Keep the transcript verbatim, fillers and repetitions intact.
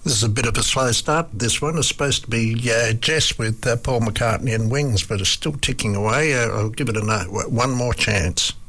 This is a bit of a slow start. This one is supposed to be uh, Jess with uh, Paul McCartney and Wings, but it's still ticking away. Uh, I'll give it a no- one more chance.